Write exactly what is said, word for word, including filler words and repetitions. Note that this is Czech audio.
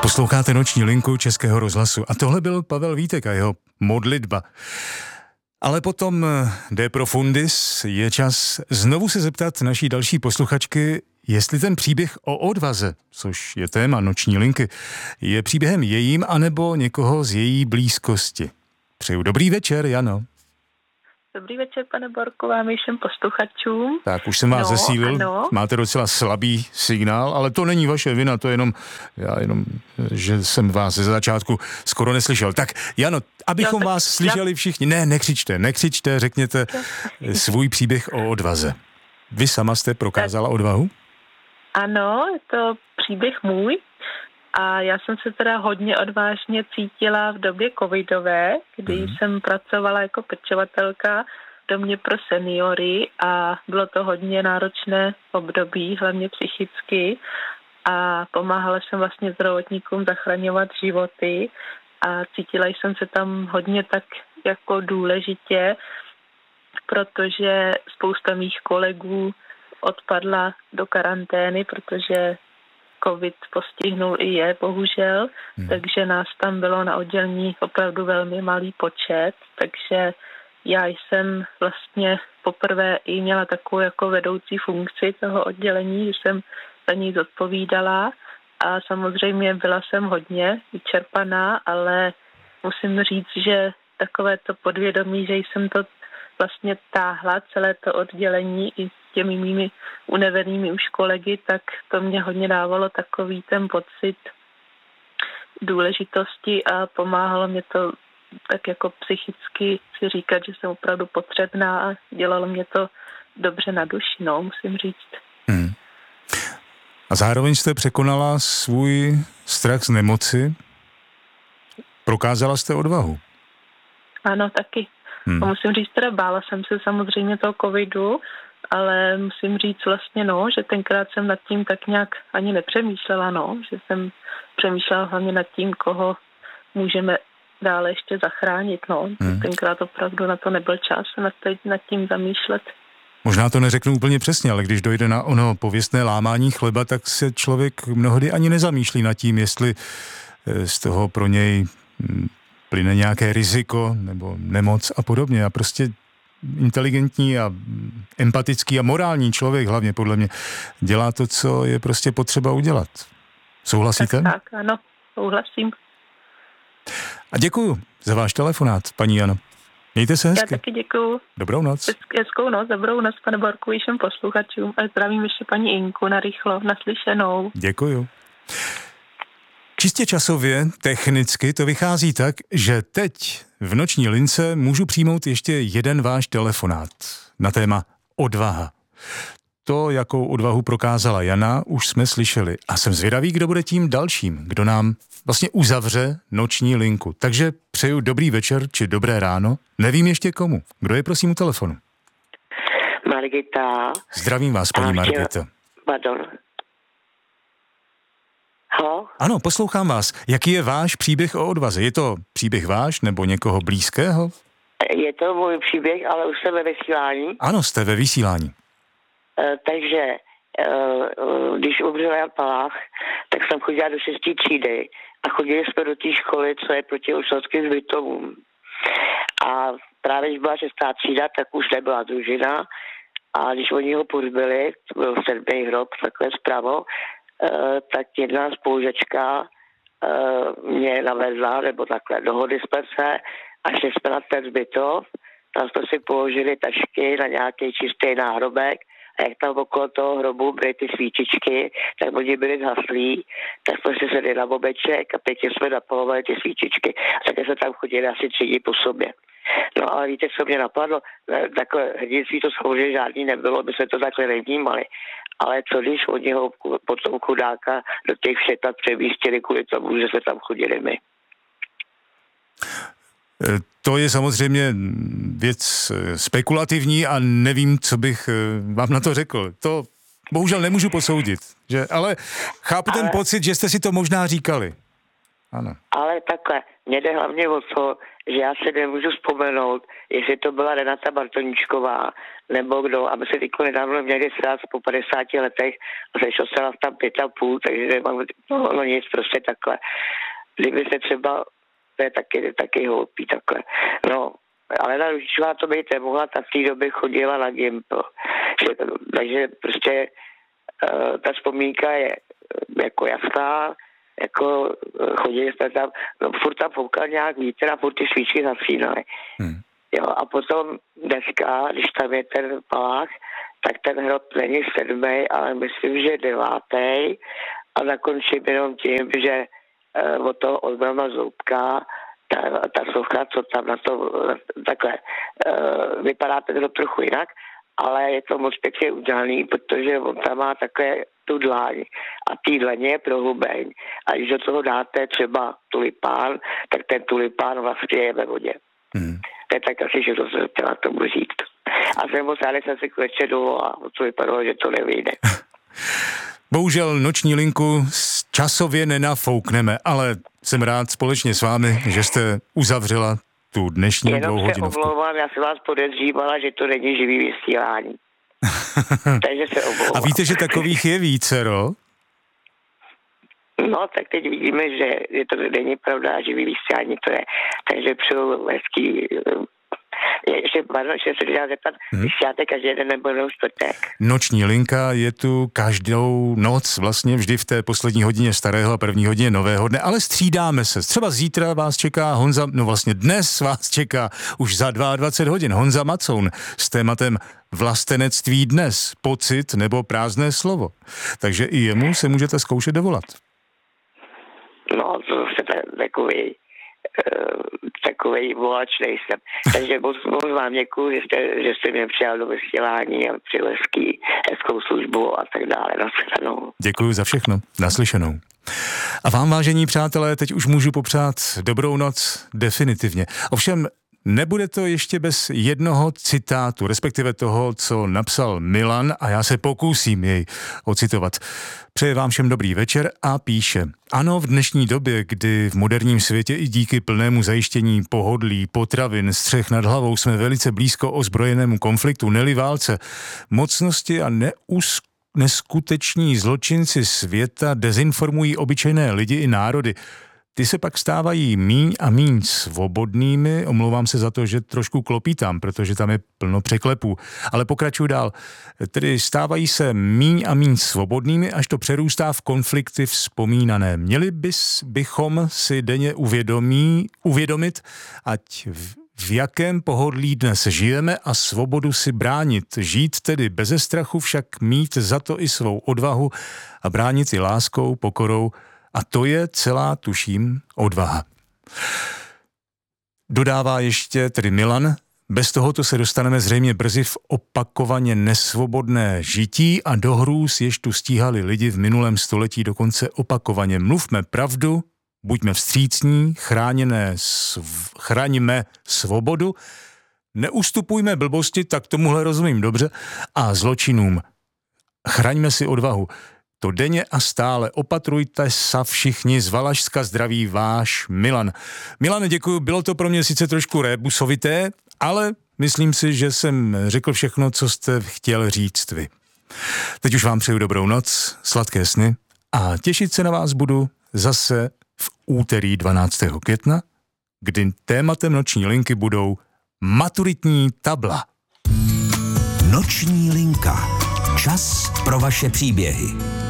Posloucháte Noční linku Českého rozhlasu a tohle byl Pavel Vítek a jeho modlitba. Ale potom de profundis je čas znovu se zeptat naší další posluchačky, jestli ten příběh o odvaze, což je téma Noční linky, je příběhem jejím anebo někoho z její blízkosti. Přeju dobrý večer, Jano. Dobrý večer, pane Borku, vám i všem posluchačům. Tak už jsem vás no, zesílil, ano. Máte docela slabý signál, ale to není vaše vina, to je jenom, já jenom, že jsem vás ze začátku skoro neslyšel. Tak Jano, abychom jo, vás slyšeli všichni, ne, nekřičte, nekřičte, řekněte svůj příběh o odvaze. Vy sama jste prokázala tak. odvahu? Ano, je to příběh můj a já jsem se teda hodně odvážně cítila v době covidové, kdy hmm. jsem pracovala jako pečovatelka v domě pro seniory a bylo to hodně náročné období, hlavně psychicky, a pomáhala jsem vlastně zdravotníkům zachraňovat životy a cítila jsem se tam hodně tak jako důležitě, protože spousta mých kolegů odpadla do karantény, protože covid postihnul i je, bohužel, hmm. takže nás tam bylo na oddělení opravdu velmi malý počet, takže já jsem vlastně poprvé i měla takovou jako vedoucí funkci toho oddělení, že jsem za ní zodpovídala a samozřejmě byla jsem hodně vyčerpaná, ale musím říct, že takové to podvědomí, že jsem to vlastně táhla, celé to oddělení i s těmi mými unavenými už kolegy, tak to mě hodně dávalo takový ten pocit důležitosti a pomáhalo mě to tak jako psychicky si říkat, že jsem opravdu potřebná a dělalo mě to dobře na duši, no, musím říct. Hmm. A zároveň jste překonala svůj strach z nemoci? Prokázala jste odvahu? Ano, taky. Hmm. A musím říct, teda bála jsem se samozřejmě toho covidu, ale musím říct vlastně, no, že tenkrát jsem nad tím tak nějak ani nepřemýšlela, no, že jsem přemýšlela hlavně nad tím, koho můžeme dále ještě zachránit, no. Hmm. Tenkrát opravdu na to nebyl čas nad, nad tím zamýšlet. Možná to neřeknu úplně přesně, ale když dojde na ono pověstné lámání chleba, tak se člověk mnohdy ani nezamýšlí nad tím, jestli z toho pro něj plyne nějaké riziko nebo nemoc a podobně. A prostě inteligentní a empatický a morální člověk, hlavně podle mě, dělá to, co je prostě potřeba udělat. Souhlasíte? Tak, tak, ano, souhlasím. A děkuju za váš telefonát, paní Jano. Mějte se hezky. Já taky děkuju. Dobrou noc. Hezkou noc, dobrou noc, pane Borku, i všem posluchačům a zdravím ještě paní Inku narychlo, naslyšenou. Děkuju. Čistě časově, technicky to vychází tak, že teď v Noční lince můžu přijmout ještě jeden váš telefonát na téma odvaha. To, jakou odvahu prokázala Jana, už jsme slyšeli. A jsem zvědavý, kdo bude tím dalším, kdo nám vlastně uzavře Noční linku. Takže přeju dobrý večer či dobré ráno. Nevím ještě komu. Kdo je prosím u telefonu? Margita. Zdravím vás, paní Margita. Pardon. Halo? Ano, poslouchám vás. Jaký je váš příběh o odvaze? Je to příběh váš nebo někoho blízkého? Je to můj příběh, ale už jsem ve vysílání. Ano, jste ve vysílání. Uh, takže, uh, když umřel Jan Palach, tak jsem chodila do šestý třídy a chodili jsme do té školy, co je proti Ošovským zbytovům. A právě když byla šestá třída, tak už nebyla družina. A když oni ho pozbyli, to byl sedmý hrob, takhle zpravo, Uh, tak jedna spolužečka uh, mě navedla, nebo takhle, dohodli jsme se a šli jsme na ten zbytov, tam jsme si položili tašky na nějaký čistý náhrobek a jak tam okolo toho hrobu byly ty svíčičky, tak oni byli zhaslí, tak jsme si sedli na bobeček a pěkně jsme napalovali ty svíčičky a také jsme tam chodili asi tři dny po sobě. No ale víte, co mě napadlo? Takhle hrdinství to samozřejmě žádný nebylo, by se to takhle nevnímali. Ale co když oni ho potom chudáka do těch všetat přemístili kvůli tomu, že jsme tam chodili my? To je samozřejmě věc spekulativní a nevím, co bych vám na to řekl. To bohužel nemůžu posoudit, že? Ale chápu ale, ten pocit, že jste si to možná říkali. Ano. Ale takhle, mě jde hlavně o to, že já si nemůžu vzpomenout, jestli to byla Renata Bartoníčková, nebo kdo, aby se týko nedávno měli srát po padesáti letech a sešel se nás tam pět a půl, takže nemám, no, no nic, prostě takhle. Kdyby se třeba, to je taky, taky hloupý takhle. No, ale na Růžičová to být nemohla, ta v té době chodila na Gimpl. Takže prostě uh, ta vzpomínka je jako jasná, jako chodili jsme tam, no furt tam foukal nějak vítr a furt ty svíčky zasínaly. Hmm. Jo, a potom dneska, když tam je ten palách, tak ten hrob není sedmý, ale myslím, že devátý a zakončím jenom tím, že uh, od toho Olbrama Zoubka ta, ta socha, co tam na to takhle uh, vypadá ten hrob trochu jinak, ale je to moc pěkně udělaný, protože on tam má také tu dlaň a tý dlaně je prohlubeň a když do toho dáte třeba tulipán, tak ten tulipán vlastně je ve vodě. Hmm. To je tak asi, že to se chtěla tomu říct. A jsem moc rád, jsem si konečně dovolila, co vypadalo, že to nevyjde. Bohužel noční linku časově nenafoukneme, ale jsem rád společně s vámi, že jste uzavřela tu dnešní dvouhodinovku. Jenom se omlouvám, já se vás podezřívala, že to není živý vysílání. Takže se omlouvám. A víte, že takových je vícero? No, tak teď vidíme, že je to není pravda, živý vysílání to je. Takže přeju hezký... Ještě, pardon, ještě se chtěla zeptat, hmm. vysíláte každý den nebo jenom čtvrtek? Noční linka je tu každou noc, vlastně vždy v té poslední hodině starého a první hodině nového dne, ale střídáme se. Třeba zítra vás čeká Honza, no vlastně dnes vás čeká už za dvacet dva hodin Honza Macoun s tématem Vlastenectví dnes, pocit nebo prázdné slovo. Takže i jemu se můžete zkoušet dovolat. No, to jste takový... takovej volač nejsem. Takže moc, moc vám děkuju, že jste, že jste mě přijal do vysílání a přijel hezký, hezkou službu a tak dále. Naslyšenou. Děkuju za všechno. Naslyšenou. A vám, vážení přátelé, teď už můžu popřát dobrou noc definitivně. Ovšem, nebude to ještě bez jednoho citátu, respektive toho, co napsal Milan a já se pokusím jej ocitovat. Přeje vám všem dobrý večer a píše: ano, v dnešní době, kdy v moderním světě i díky plnému zajištění pohodlí, potravin, střech nad hlavou jsme velice blízko ozbrojenému konfliktu, neli válce, mocnosti a neus, neskuteční zločinci světa dezinformují obyčejné lidi i národy. Ty se pak stávají míň a míň svobodnými, omlouvám se za to, že trošku klopítám, protože tam je plno překlepů, ale pokračuju dál. Tedy stávají se míň a míň svobodnými, až to přerůstá v konflikty vzpomínané. Měli bys, bychom si denně uvědomí, uvědomit, ať v, v jakém pohodlí dnes žijeme a svobodu si bránit. Žít tedy beze strachu, však mít za to i svou odvahu a bránit i láskou, pokorou. A to je celá, tuším, odvaha. Dodává ještě tedy Milan: bez tohoto se dostaneme zřejmě brzy v opakovaně nesvobodné žití a do hrůz, jež tu stíhali lidi v minulém století dokonce opakovaně. Mluvme pravdu, buďme vstřícní, chráněné, sv, chraňme svobodu, neustupujme blbosti, tak tomuhle rozumím dobře, a zločinům. Chraňme si odvahu. To denně a stále opatrujte sa všichni, z Valašska zdraví váš Milan. Milane, děkuju, bylo to pro mě sice trošku rébusovité, ale myslím si, že jsem řekl všechno, co jste chtěl říct vy. Teď už vám přeju dobrou noc, sladké sny a těšit se na vás budu zase v úterý dvanáctého května, kdy tématem noční linky budou maturitní tabla. Noční linka. Čas pro vaše příběhy.